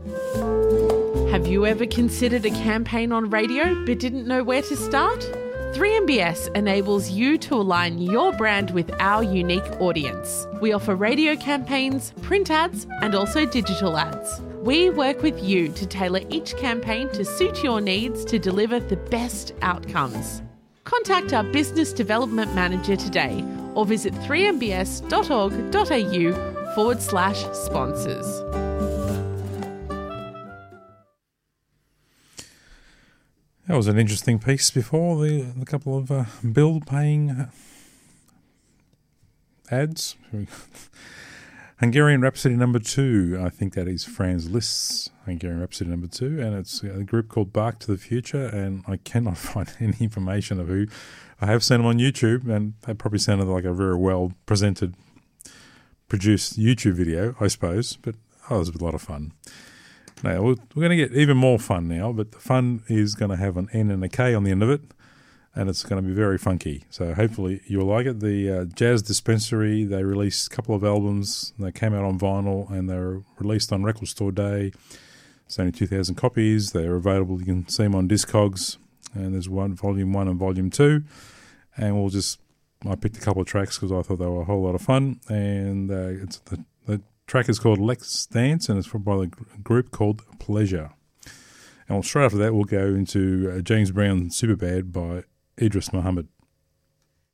Have you ever considered a campaign on radio but didn't know where to start? 3MBS enables you to align your brand with our unique audience. We offer radio campaigns, print ads, and also digital ads. We work with you to tailor each campaign to suit your needs to deliver the best outcomes. Contact our Business Development Manager today or visit 3mbs.org.au/sponsors. That was an interesting piece before, the couple of bill paying ads. Hungarian Rhapsody number 2, I think that is Franz Liszt's Hungarian Rhapsody number 2, and it's a group called Bark to the Future, and I cannot find any information of who. I have seen them on YouTube, and they probably sounded like a very well presented, produced YouTube video, I suppose, but it was a lot of fun. Now, we're going to get even more fun now, but the fun is going to have an N and a K on the end of it, and it's going to be very funky. So hopefully you'll like it. The Jazz Dispensary, they released a couple of albums. They came out on vinyl, and they were released on Record Store Day. It's only 2,000 copies. They're available. You can see them on Discogs, and there's Volume 1 and Volume 2. And I picked a couple of tracks because I thought they were a whole lot of fun, and it's the track is called Let's Dance, and it's by the group called Pleasure. And straight after that, we'll go into James Brown Superbad by Idris Muhammad.